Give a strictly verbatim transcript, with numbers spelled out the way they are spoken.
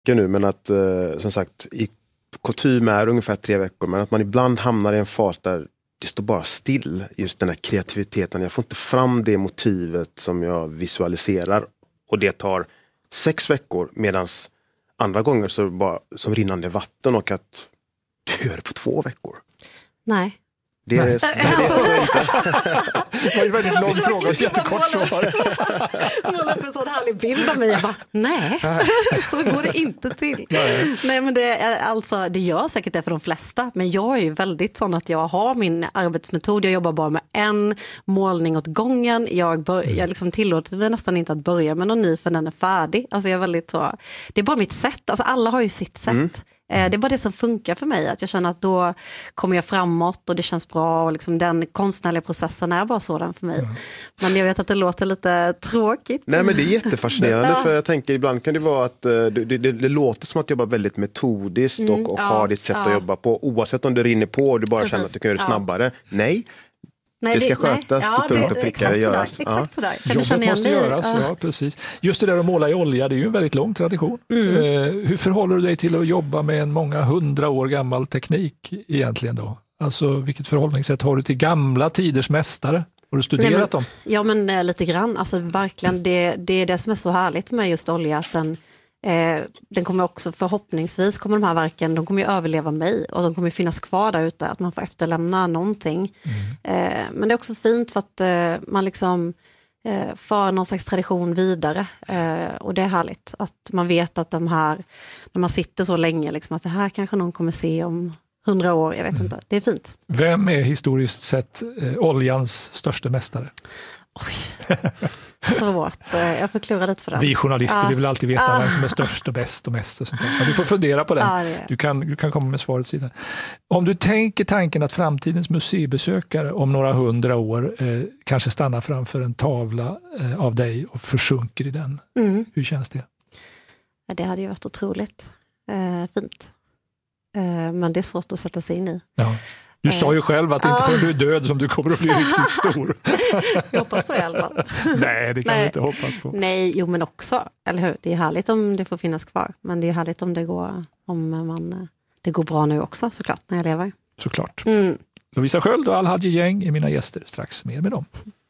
nu, men att eh, som sagt i kutym är ungefär tre veckor, men att man ibland hamnar i en fas där det står bara still, just den här kreativiteten. Jag får inte fram det motivet som jag visualiserar, och det tar sex veckor, medan andra gånger så bara som rinnande vatten, och att du gör det på två veckor. Nej. Det är, det är så inte. Det var ju väldigt lång fråga och jättekort svar. Måla upp en sån härlig bild av mig. Jag bara, nej, så går det inte till. Nej, nej men det, är, alltså, det gör säkert det för de flesta. Men jag är ju väldigt sån att jag har min arbetsmetod. Jag jobbar bara med en målning åt gången. Jag, bör, jag liksom tillåter mig nästan inte att börja med någon ny för den är färdig. Alltså jag är väldigt så, det är bara mitt sätt. Alltså alla har ju sitt sätt. Mm. Det är bara det som funkar för mig, att jag känner att då kommer jag framåt och det känns bra, och liksom den konstnärliga processen är bara sådan för mig. Mm. Men jag vet att det låter lite tråkigt. Nej, men det är jättefascinerande ja. För jag tänker ibland kan det vara att det, det, det, det låter som att jobba väldigt metodiskt mm, och, och ja, har ditt sätt ja. Att jobba på, oavsett om du rinner på och du bara Precis. Känner att du kan göra det ja. Snabbare. Nej. Nej, det ska skötas ja, till punkt och pricka. Exakt sådär. Exakt sådär. Ja. Jobbet måste göras, ja. Ja, precis. Just det där att måla i olja, det är ju en väldigt lång tradition. Mm. Eh, hur förhåller du dig till att jobba med en många hundra år gammal teknik egentligen då? Alltså vilket förhållningssätt har du till gamla tiders mästare? Har du studerat Nej, men, dem? Ja, men eh, lite grann. Alltså verkligen, det, det är det som är så härligt med just olja, att den Eh, den kommer också, förhoppningsvis kommer de här verken, de kommer ju överleva mig, och de kommer ju finnas kvar där ute, att man får efterlämna någonting. Mm. Eh, men det är också fint för att eh, man liksom eh, för någon slags tradition vidare, eh, och det är härligt att man vet att de här, när man sitter så länge liksom, att det här kanske någon kommer se om hundra år, jag vet mm. inte, det är fint. Vem är historiskt sett eh, oljans största mästare? Oj, svårt. Jag får klura lite för den. Vi journalister ja. Vi vill alltid veta ja. vem som är störst och bäst och mest och sånt där. Men du får fundera på den. Ja, det du, kan, du kan komma med svaret sedan. Om du tänker tanken att framtidens museibesökare om några hundra år eh, kanske stannar framför en tavla eh, av dig och försjunker i den. Mm. Hur känns det? Ja, det hade ju varit otroligt eh, fint. Eh, men det är svårt att sätta sig in i. Ja. Du eh, sa ju själv att det inte ah. förrän du är död som du kommer att bli riktigt stor. Jag hoppas på det i alla fall. Nej, det kan vi inte hoppas på. Nej, jo men också, eller hur? Det är härligt om det får finnas kvar. Men det är härligt om det går, om man, det går bra nu också, såklart, när jag lever. Såklart. Mm. Lovisa Sköld och Al-Hadji Gäng är mina gäster. Strax mer med dem.